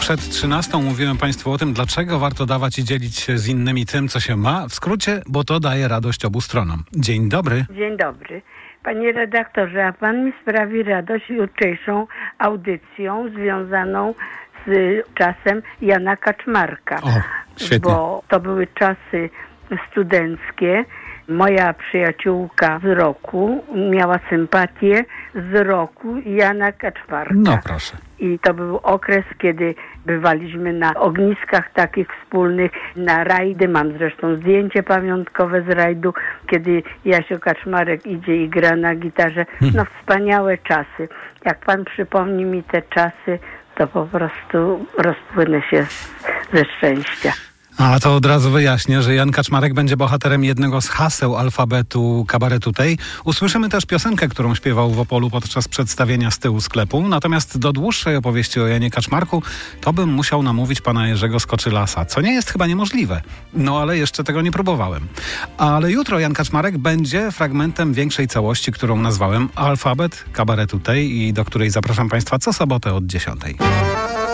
Przed 13 mówiłem Państwu o tym, dlaczego warto dawać i dzielić się z innymi tym, co się ma. W skrócie, bo to daje radość obu stronom. Dzień dobry. Dzień dobry. Panie redaktorze, a pan mi sprawi radość jutrzejszą audycją związaną z czasem Jana Kaczmarka. O, świetnie. Bo to były czasy studenckie. Moja przyjaciółka z roku miała sympatię z roku Jana Kaczmarka. No proszę. I to był okres, kiedy bywaliśmy na ogniskach takich wspólnych, na rajdy. Mam zresztą zdjęcie pamiątkowe z rajdu, kiedy Jasio Kaczmarek idzie i gra na gitarze. No wspaniałe czasy. Jak pan przypomni mi te czasy, to po prostu rozpłynę się ze szczęścia. A to od razu wyjaśnię, że Jan Kaczmarek będzie bohaterem jednego z haseł alfabetu Kabaretu Tej. Usłyszymy też piosenkę, którą śpiewał w Opolu podczas przedstawienia z tyłu sklepu. Natomiast do dłuższej opowieści o Janie Kaczmarku to bym musiał namówić pana Jerzego Skoczylasa, co nie jest chyba niemożliwe. No ale jeszcze tego nie próbowałem. Ale jutro Jan Kaczmarek będzie fragmentem większej całości, którą nazwałem Alfabet Kabaretu Tej i do której zapraszam państwa co sobotę od 10:00.